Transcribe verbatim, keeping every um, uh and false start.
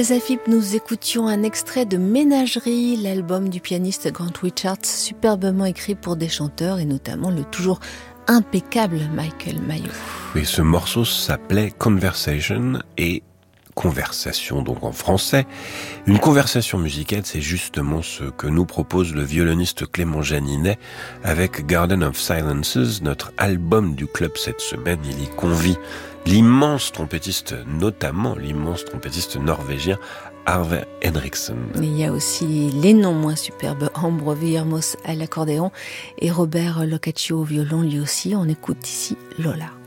Zafip, nous écoutions un extrait de Ménagerie, l'album du pianiste Grant Richards, superbement écrit pour des chanteurs et notamment le toujours impeccable Michael Mayo. Oui, ce morceau s'appelait Conversation et conversation donc en français. Une conversation musicale, c'est justement ce que nous propose le violoniste Clément Janinet avec Garden of Silences, notre album du club cette semaine. Il y convie l'immense trompettiste, notamment l'immense trompettiste norvégien Arve Henriksen. Il y a aussi les non moins superbes Ambro Villermoz à l'accordéon et Robert Locaccio au violon lui aussi. On écoute ici Lola.